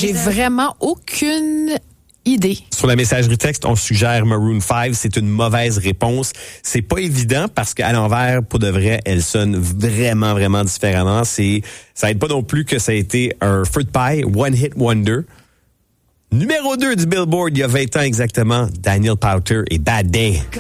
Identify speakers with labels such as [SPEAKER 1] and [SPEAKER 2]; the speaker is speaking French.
[SPEAKER 1] J'ai vraiment aucune idée.
[SPEAKER 2] Sur la messagerie texte, on suggère Maroon 5. C'est une mauvaise réponse. C'est pas évident parce qu'à l'envers, pour de vrai, elle sonne vraiment, vraiment différemment. Ça aide pas non plus que ça a été un feu de paille, One Hit Wonder. Numéro 2 du Billboard, il y a 20 ans exactement, Daniel Powter et Bad Day.